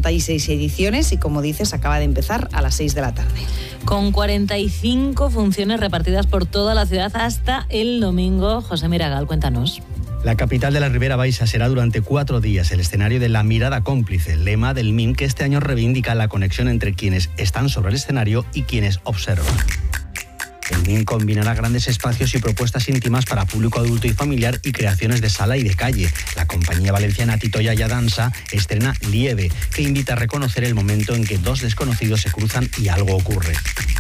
86 ediciones y, como dices, acaba de empezar a las 6 de la tarde. Con 45 funciones repartidas por toda la ciudad hasta el domingo. José Miragal, cuéntanos. La capital de la Ribera Baixa será durante 4 días el escenario de La mirada cómplice, lema del MIM que este año reivindica la conexión entre quienes están sobre el escenario y quienes observan. El MIM combinará grandes espacios y propuestas íntimas para público adulto y familiar y creaciones de sala y de calle. La compañía valenciana Tito Yaya Dansa estrena Lieve, que invita a reconocer el momento en que dos desconocidos se cruzan y algo ocurre.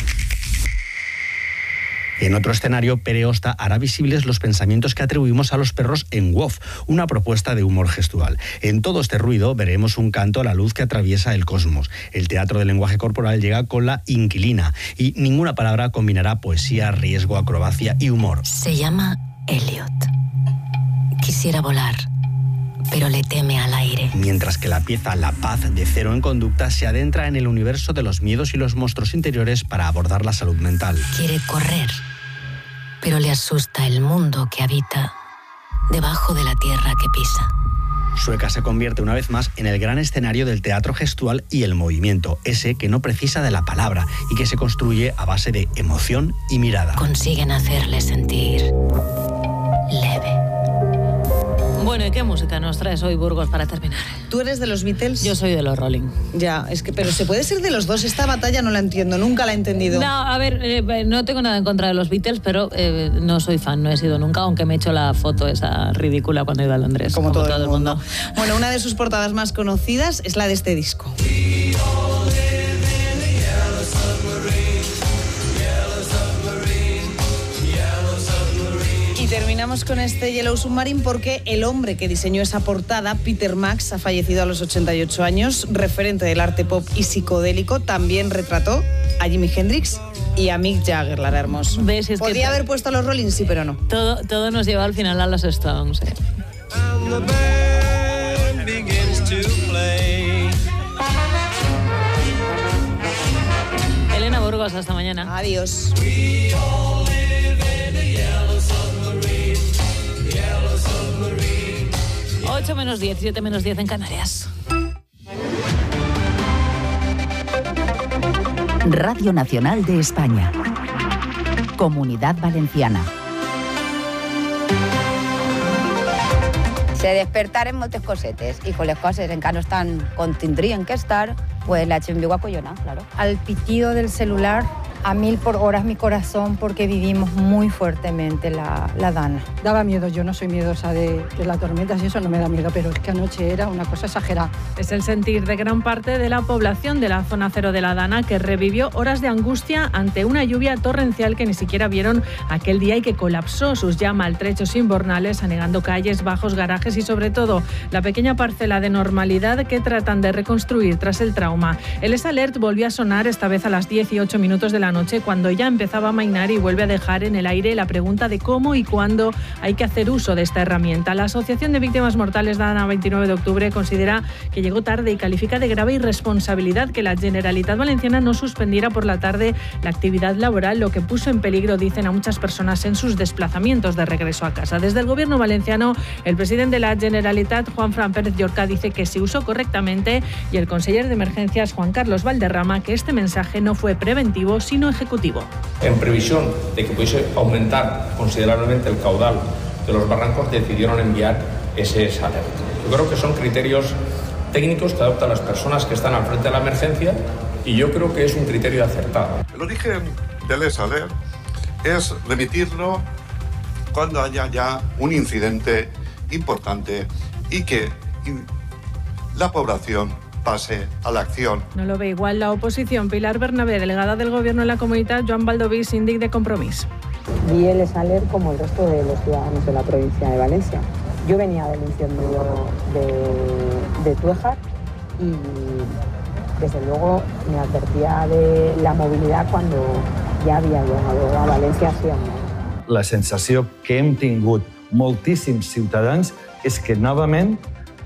En otro escenario, Pere Osta hará visibles los pensamientos que atribuimos a los perros en WOF, una propuesta de humor gestual. En todo este ruido veremos un canto a la luz que atraviesa el cosmos. El teatro del lenguaje corporal llega con La inquilina y ninguna palabra combinará poesía, riesgo, acrobacia y humor. Se llama Elliot. Quisiera volar, pero le teme al aire. Mientras que la pieza La paz de Cero en Conducta se adentra en el universo de los miedos y los monstruos interiores para abordar la salud mental. Quiere correr, pero le asusta el mundo que habita debajo de la tierra que pisa. Sueca se convierte una vez más en el gran escenario del teatro gestual y el movimiento, ese que no precisa de la palabra y que se construye a base de emoción y mirada. Consiguen hacerle sentir leve. Bueno, ¿y qué música nos traes hoy, Burgos, para terminar? ¿Tú eres de los Beatles? Yo soy de los Rolling. Ya, es que, pero ¿se puede ser de los dos? Esta batalla no la entiendo, nunca la he entendido. No, a ver, no tengo nada en contra de los Beatles, pero no soy fan, no he sido nunca, aunque me he hecho la foto esa ridícula cuando he ido a Londres. Como todo el mundo. Bueno, una de sus portadas más conocidas es la de este disco. Terminamos con este Yellow Submarine porque el hombre que diseñó esa portada, Peter Max, ha fallecido a los 88 años, referente del arte pop y psicodélico. También retrató a Jimi Hendrix y a Mick Jagger, la era hermoso. ¿Ves? Es podía haber puesto a los Rolling, sí, pero no. Todo nos lleva al final a los Stones. Elena Burgos, hasta mañana. Adiós. 8 menos 10, 7 menos 10 en Canarias. Radio Nacional de España. Comunidad Valenciana. Se despertaren moltes cosetes i con les coses encara no estan com tindrien que estar, pues la gent viu acollonada, claro. Al pitido del celular, a 1000 por hora mi corazón, porque vivimos muy fuertemente la dana. Daba miedo, yo no soy miedosa de las tormentas y eso no me da miedo, pero es que anoche era una cosa exagerada. Es el sentir de gran parte de la población de la zona cero de la Dana, que revivió horas de angustia ante una lluvia torrencial que ni siquiera vieron aquel día y que colapsó sus ya maltrechos invernales, anegando calles, bajos, garajes y sobre todo la pequeña parcela de normalidad que tratan de reconstruir tras el trauma. El S-Alert volvió a sonar esta vez a las 18 minutos de la noche, cuando ya empezaba a amainar y vuelve a dejar en el aire la pregunta de cómo y cuándo hay que hacer uso de esta herramienta. La Asociación de Víctimas Mortales Dana 29 de octubre considera que llegó tarde y califica de grave irresponsabilidad que la Generalitat Valenciana no suspendiera por la tarde la actividad laboral, lo que puso en peligro, dicen, a muchas personas en sus desplazamientos de regreso a casa. Desde el Gobierno valenciano, el presidente de la Generalitat, Juanfran Pérez Llorca, dice que se usó correctamente, y el conseller de Emergencias, Juan Carlos Valderrama, que este mensaje no fue preventivo, sino ejecutivo. En previsión de que pudiese aumentar considerablemente el caudal de los barrancos, decidieron enviar ese S-Alert. Yo creo que son criterios técnicos que adoptan las personas que están al frente de la emergencia y yo creo que es un criterio acertado. El origen del S-Alert es remitirlo cuando haya ya un incidente importante y que la población pase a la acción. No lo ve igual la oposición. Pilar Bernabé, delegada del Gobierno en la Comunitat, Joan Baldoví, síndic de Compromís. Vi el S-Alert como el resto de los ciudadanos de la provincia de Valencia. Yo venía del incendio de Tuéjar y desde luego me advertía de la movilidad cuando ja havia llegado a València. Sí, la sensació que hem tingut moltíssims ciutadans és que novament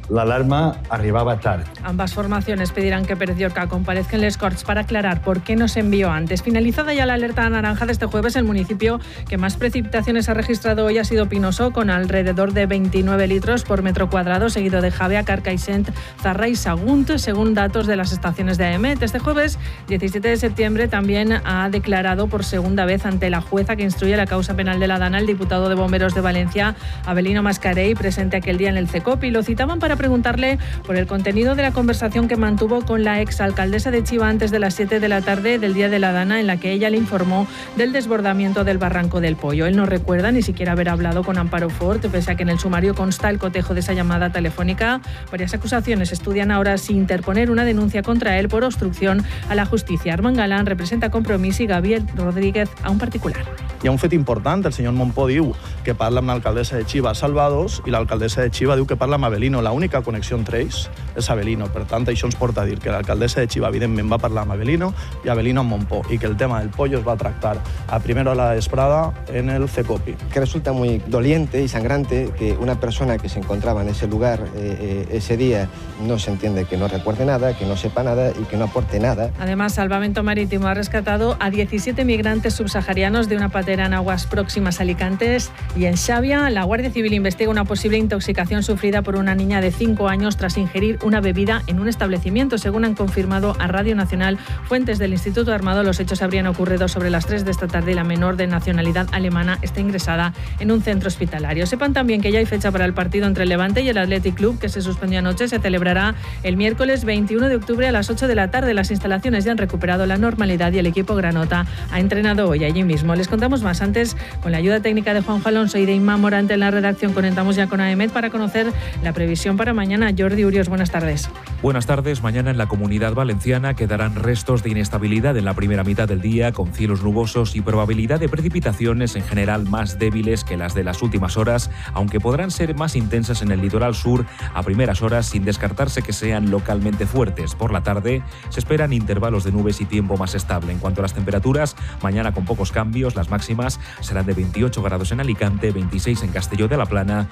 l'alarma arribava tard. Ambas formaciones pedirán que Pérez Llorca comparezca en Les Corts para aclarar por qué no se envió antes. Finalizada ya la alerta naranja de este jueves, el municipio que más precipitaciones ha registrado hoy ha sido Pinoso, con alrededor de 29 litros por metro cuadrado, seguido de Javea, Carcaixent, Zarra y Sagunt, según datos de las estaciones de AEMET. Este jueves, 17 de septiembre, también ha declarado por segunda vez ante la jueza que instruye la causa penal de la Dana el diputado de Bomberos de Valencia, Avelino Mascarell, presente aquel día en el CECOP, y lo citaban para preguntarle por el contenido de la conversación que mantuvo con la exalcaldesa de Chiva antes de las 7 de la tarde del día de la Dana, en la que ella le informó del desbordamiento del barranco del Pollo. Él no recuerda ni siquiera haber hablado con Amparo Fort, pese a que en el sumario consta el cotejo de esa llamada telefónica. Varias acusaciones estudian ahora si interponer una denuncia contra él por obstrucción a la justicia. Armand Galán representa Compromís i Gabriel Rodríguez a un particular. Hi ha un fet important, el senyor Montpó diu que parla amb l'alcaldessa de Chiva, Salvados, i l'alcaldessa de Chiva diu que parla amb Avelino. L'única connexió entre ells és Avelino. Per tant, això ens porta a dir que l'alcaldessa de Chiva, evidentment, va parlar amb Avelino i Avelino amb Montpó, y que el tema del pollo es va a tractar a primera hora de vesprada en el CECOPI. Que resulta muy doliente y sangrante que una persona que se encontraba en ese lugar ese día no se entiende, que no recuerde nada, que no sepa nada y que no aporte nada. Además, Salvamento Marítimo ha rescatado a 17 migrantes subsaharianos de una patera en aguas próximas a Alicante, y en Xàbia la Guardia Civil investiga una posible intoxicación sufrida por una niña de 5 años tras ingerir una bebida en un establecimiento. Según han confirmado a Radio Nacional fuentes del Instituto Armado, los hechos habrían ocurrido sobre las 3 de esta tarde y la menor, de nacionalidad alemana, está ingresada en un centro hospitalario. Sepan también que ya hay fecha para el partido entre el Levante y el Athletic Club, que se suspendió anoche. Se celebrará el miércoles 21 de octubre a las 8 de la tarde. Las instalaciones ya han recuperado la normalidad y el equipo granota ha entrenado hoy allí mismo. Les contamos más. Antes, con la ayuda técnica de Juanjo Alonso y de Inma Morante en la redacción, conectamos ya con AEMET para conocer la previsión para mañana. Jordi Urios, buenas tardes. Buenas tardes. Mañana en la Comunidad Valenciana quedarán restos de inestabilidad en la primera mitad del día, con cielos nubosos y probabilidad de precipitaciones en general más débiles que las de las últimas horas, aunque podrán ser más intensas en el litoral sur a primeras horas, sin descartarse que sean localmente fuertes. Por la tarde se esperan intervalos de nubes y tiempo más estable. En cuanto a las temperaturas, mañana con pocos cambios. Las máximas serán de 28 grados en Alicante, 26 en Castelló de la Plana,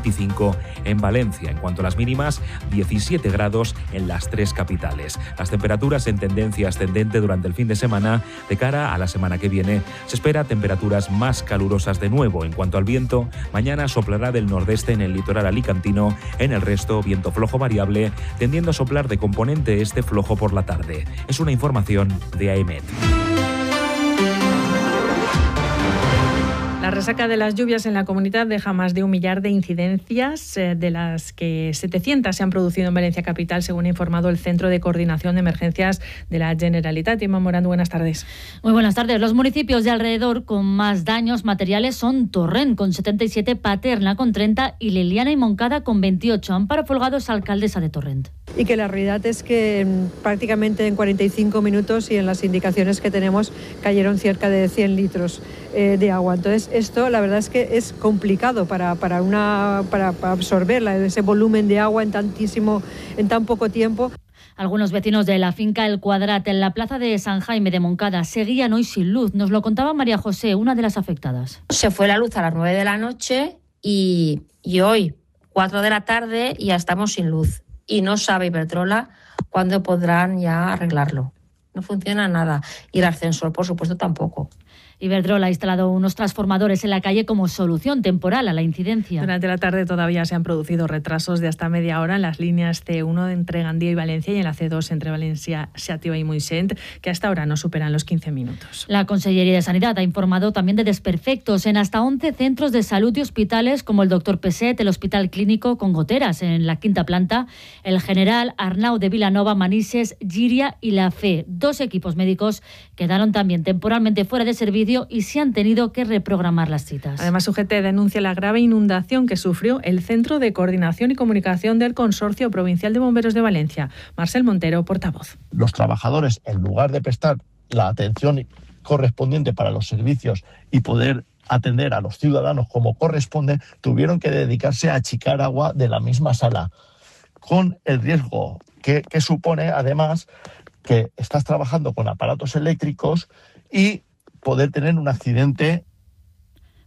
25 en Valencia. En cuanto a las mínimas, 17 grados en las 3 capitales. Las temperaturas en tendencia ascendente durante el fin de semana. De cara a la semana que viene se espera temperaturas más calurosas de nuevo. En cuanto al viento, mañana soplará del nordeste en el litoral alicantino. En el resto, viento flojo variable, tendiendo a soplar de componente este flojo por la tarde. Es una información de AEMET. La resaca de las lluvias en la comunidad deja más de 1 millar de incidencias, de las que 700 se han producido en Valencia capital, según ha informado el Centro de Coordinación de Emergencias de la Generalitat. Inma Morant, buenas tardes. Muy buenas tardes. Los municipios de alrededor con más daños materiales son Torrent, con 77, Paterna, con 30, y Leliana y Moncada, con 28. Amparo Folgado es alcaldesa de Torrent. Y que la realidad es que prácticamente en 45 minutos y en las indicaciones que tenemos cayeron cerca de 100 litros de agua. Entonces esto la verdad es que es complicado para absorber ese volumen de agua en tan poco tiempo. Algunos vecinos de la finca El Cuadrat, en la plaza de San Jaime de Moncada, seguían hoy sin luz. Nos lo contaba María José, una de las afectadas. Se fue la luz a las 9 de la noche y hoy, 4 de la tarde, ya estamos sin luz. Y no sabe Iberdrola cuándo podrán ya arreglarlo. No funciona nada. Y el ascensor, por supuesto, tampoco. Iberdrola ha instalado unos transformadores en la calle como solución temporal a la incidencia. Durante la tarde todavía se han producido retrasos de hasta media hora en las líneas C1 entre Gandía y Valencia y en la C2 entre Valencia, Xàtiva y Moixent, que hasta ahora no superan los 15 minutos. La Consellería de Sanidad ha informado también de desperfectos en hasta 11 centros de salud y hospitales, como el Dr. Peset, el Hospital Clínico con goteras en la 5ª planta, el General Arnau de Vilanova, Manises, Llíria y la FE. 2 equipos médicos quedaron también temporalmente fuera de servicio y se han tenido que reprogramar las citas. Además, UGT denuncia la grave inundación que sufrió el Centro de Coordinación y Comunicación del Consorcio Provincial de Bomberos de Valencia. Marcel Montero, portavoz. Los trabajadores, en lugar de prestar la atención correspondiente para los servicios y poder atender a los ciudadanos como corresponde, tuvieron que dedicarse a achicar agua de la misma sala, con el riesgo que supone, además, que estás trabajando con aparatos eléctricos y poder tener un accidente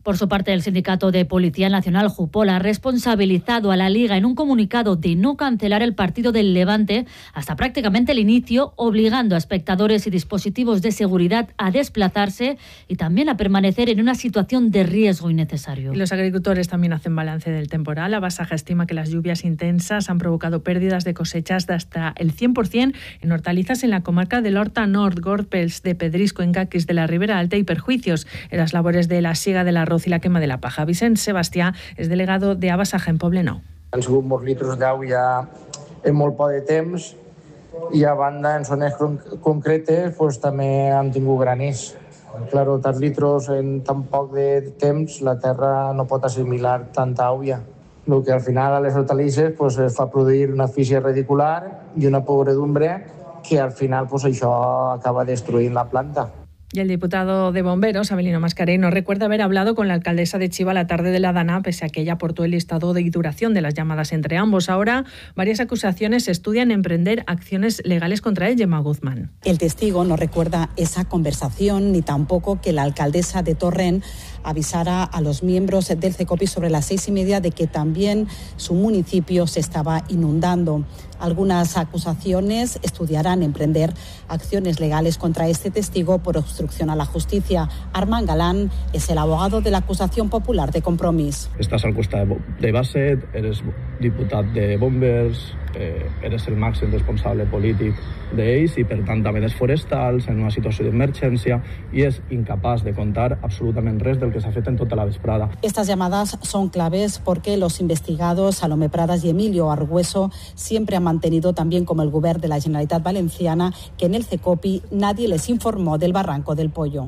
Por su parte, el Sindicato de Policía Nacional, Jupol, ha responsabilizado a la Liga en un comunicado de no cancelar el partido del Levante hasta prácticamente el inicio, obligando a espectadores y dispositivos de seguridad a desplazarse y también a permanecer en una situación de riesgo innecesario. Y los agricultores también hacen balance del temporal. La Basaja estima que las lluvias intensas han provocado pérdidas de cosechas de hasta el 100% en hortalizas en la comarca del Horta Nord, Gorpels, de Pedrisco, en Gaquis de la Ribera Alta y perjuicios en las labores de la siega del arroz y la quema de la paja. Vicent Sebastià és delegado de Abasaja en Poblenou. Han sigut molts litres d'aigua en molt poc de temps i a banda en zones concretes pues, també han tingut granís. Claro, tants litros en tan poc de temps la terra no pot assimilar tanta aigua. El que al final a les hortalisses pues, es fa produir una asfíxia radicular i una podredumbre que al final pues, això acaba destruint la planta. Y el diputado de Bomberos, Abelino Mascarell, recuerda haber hablado con la alcaldesa de Chiva la tarde de la Dana, pese a que ella aportó el listado de duración de las llamadas entre ambos. Ahora, varias acusaciones estudian emprender acciones legales contra él, Gemma Guzmán. El testigo no recuerda esa conversación ni tampoco que la alcaldesa de Torrent avisara a los miembros del CECOPI sobre las 6:30 de que también su municipio se estaba inundando. Algunas acusaciones estudiarán emprender acciones legales contra este testigo por obstrucción a la justicia. Armand Galán es el abogado de la acusación popular de Compromís. Estàs al costat de Basset, eres diputat de Bombers, eres el màxim responsable polític d'ells i per tant també dels forestals en una situació d'emergència i és incapaç de contar absolutament res del que s'ha fet en tota la vesprada. Estas llamadas son claves porque los investigados Salomé Pradas y Emilio Argüeso siempre han mantenido, también como el Govern de la Generalitat Valenciana, que en el CECOPI nadie les informó del Barranco del Pollo.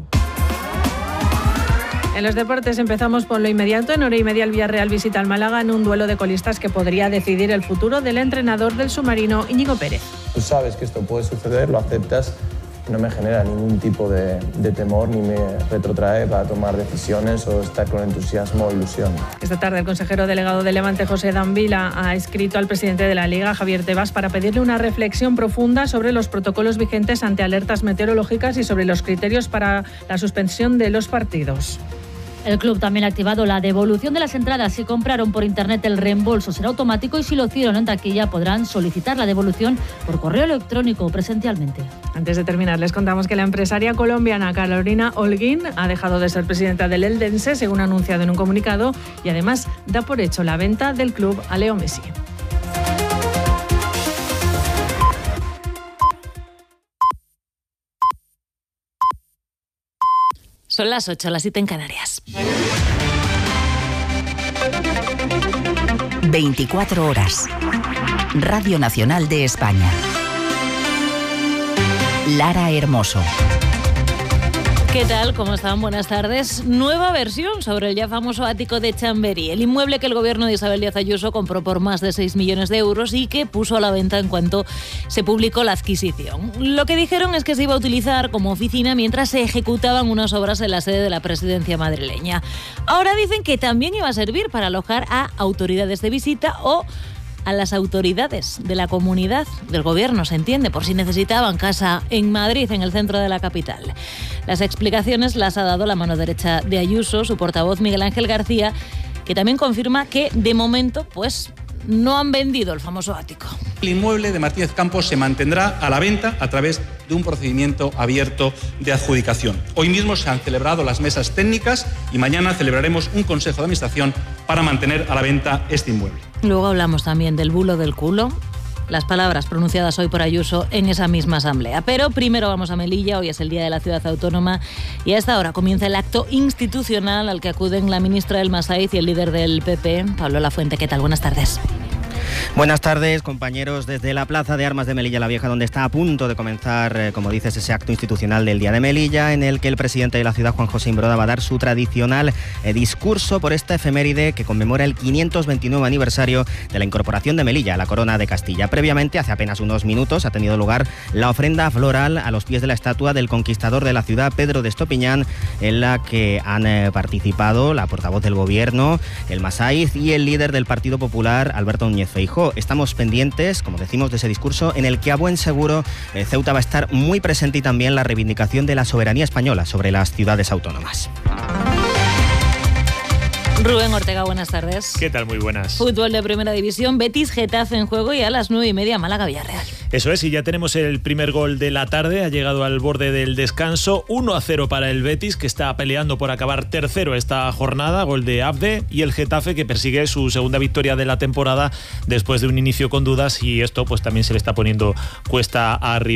En los deportes empezamos por lo inmediato. En hora y media el Villarreal visita al Málaga en un duelo de colistas que podría decidir el futuro del entrenador del submarino, Íñigo Pérez. Tú sabes que esto puede suceder, lo aceptas, no me genera ningún tipo de temor ni me retrotrae para tomar decisiones o estar con entusiasmo o ilusión. Esta tarde el consejero delegado de Levante, José Danvila, ha escrito al presidente de la Liga, Javier Tebas, para pedirle una reflexión profunda sobre los protocolos vigentes ante alertas meteorológicas y sobre los criterios para la suspensión de los partidos. El club también ha activado la devolución de las entradas. Si compraron por internet, el reembolso será automático y si lo hicieron en taquilla podrán solicitar la devolución por correo electrónico o presencialmente. Antes de terminar, les contamos que la empresaria colombiana Carolina Holguín ha dejado de ser presidenta del Eldense, según ha anunciado en un comunicado, y además da por hecho la venta del club a Leo Messi. Son las 8, las 7 en Canarias. 24 horas. Radio Nacional de España. Lara Hermoso. ¿Qué tal? ¿Cómo están? Buenas tardes. Nueva versión sobre el ya famoso ático de Chamberí, el inmueble que el gobierno de Isabel Díaz Ayuso compró por más de 6 millones de euros y que puso a la venta en cuanto se publicó la adquisición. Lo que dijeron es que se iba a utilizar como oficina mientras se ejecutaban unas obras en la sede de la presidencia madrileña. Ahora dicen que también iba a servir para alojar a autoridades de visita o a las autoridades de la comunidad, del gobierno, se entiende, por si necesitaban casa en Madrid, en el centro de la capital. Las explicaciones las ha dado la mano derecha de Ayuso, su portavoz Miguel Ángel García, que también confirma que, de momento, pues no han vendido el famoso ático. El inmueble de Martínez Campos se mantendrá a la venta a través de un procedimiento abierto de adjudicación. Hoy mismo se han celebrado las mesas técnicas y mañana celebraremos un consejo de administración para mantener a la venta este inmueble. Luego hablamos también del bulo del culo, las palabras pronunciadas hoy por Ayuso en esa misma asamblea. Pero primero vamos a Melilla, hoy es el Día de la Ciudad Autónoma y a esta hora comienza el acto institucional al que acuden la ministra del Masaiz y el líder del PP, Pablo Lafuente. ¿Qué tal? Buenas tardes. Buenas tardes, compañeros, desde la Plaza de Armas de Melilla la Vieja, donde está a punto de comenzar, como dices, ese acto institucional del Día de Melilla, en el que el presidente de la ciudad, Juan José Imbroda, va a dar su tradicional discurso por esta efeméride que conmemora el 529 aniversario de la incorporación de Melilla a la Corona de Castilla. Previamente, hace apenas unos minutos, ha tenido lugar la ofrenda floral a los pies de la estatua del conquistador de la ciudad, Pedro de Estopiñán, en la que han participado la portavoz del Gobierno, el Masaiz y el líder del Partido Popular, Alberto Núñez Feijóo. Estamos pendientes, como decimos, de ese discurso en el que a buen seguro Ceuta va a estar muy presente y también la reivindicación de la soberanía española sobre las ciudades autónomas. Rubén Ortega, buenas tardes. ¿Qué tal? Muy buenas. Fútbol de Primera División, Betis, Getafe en juego y a las 9:30 Málaga-Villarreal. Eso es, y ya tenemos el primer gol de la tarde, ha llegado al borde del descanso, 1-0 para el Betis, que está peleando por acabar tercero esta jornada, gol de Abde, y el Getafe, que persigue su segunda victoria de la temporada después de un inicio con dudas, y esto pues también se le está poniendo cuesta arriba.